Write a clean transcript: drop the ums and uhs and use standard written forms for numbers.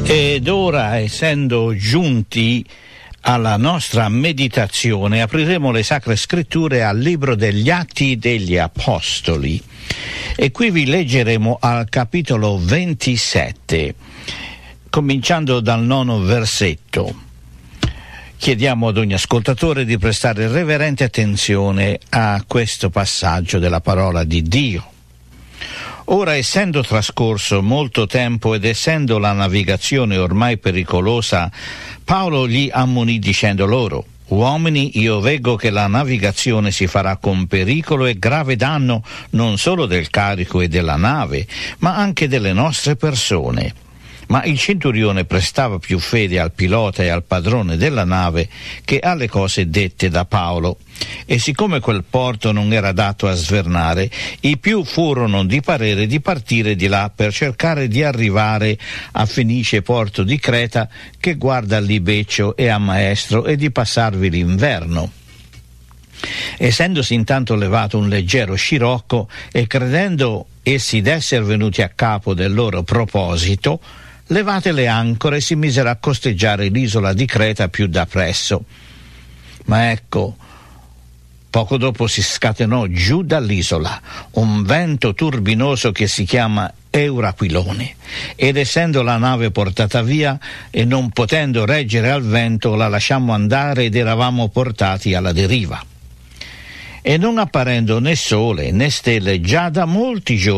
Ed ora, essendo giunti alla nostra meditazione, apriremo le Sacre Scritture al libro degli Atti degli Apostoli e qui vi leggeremo al capitolo 27, cominciando dal 9 versetto. Chiediamo ad ogni ascoltatore di prestare reverente attenzione a questo passaggio della parola di Dio. Ora, essendo trascorso molto tempo ed essendo la navigazione ormai pericolosa, Paolo gli ammonì dicendo loro: «Uomini, io veggo che la navigazione si farà con pericolo e grave danno non solo del carico e della nave, ma anche delle nostre persone». Ma il centurione prestava più fede al pilota e al padrone della nave che alle cose dette da Paolo. E siccome quel porto non era dato a svernare, i più furono di parere di partire di là per cercare di arrivare a Fenice, porto di Creta, che guarda a Libeccio e a Maestro, e di passarvi l'inverno. Essendosi intanto levato un leggero scirocco e credendo essi d'esser venuti a capo del loro proposito, levate le ancore, si misero a costeggiare l'isola di Creta più da presso. Ma ecco, poco dopo si scatenò giù dall'isola un vento turbinoso che si chiama Euraquilone, ed essendo la nave portata via e non potendo reggere al vento, la lasciammo andare ed eravamo portati alla deriva. E non apparendo né sole né stelle già da molti giorni,